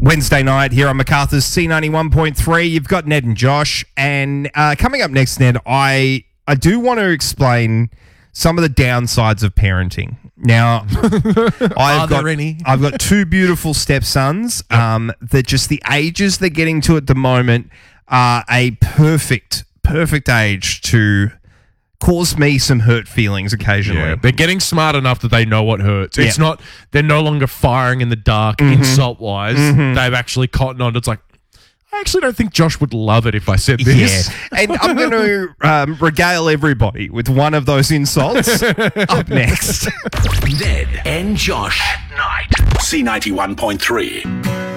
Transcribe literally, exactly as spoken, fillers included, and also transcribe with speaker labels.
Speaker 1: Wednesday night here on MacArthur's C ninety-one point three. You've got Ned and Josh. And uh, coming up next, Ned, I, I do want to explain some of the downsides of parenting. Now, I've
Speaker 2: Are
Speaker 1: got,
Speaker 2: there any?
Speaker 1: I've got two beautiful stepsons um, that just the ages they're getting to at the moment are a perfect, perfect age to cause me some hurt feelings occasionally.
Speaker 2: Yeah, they're getting smart enough that they know what hurts. It's
Speaker 1: Yeah.
Speaker 2: not, they're no longer firing in the dark,
Speaker 1: Mm-hmm.
Speaker 2: insult-wise. They've actually cottoned on. It's like, I actually don't think Josh would love it if I said this.
Speaker 1: Yeah. And I'm going to um, regale everybody with one of those insults up next.
Speaker 3: Ned and Josh at night. C ninety-one point three.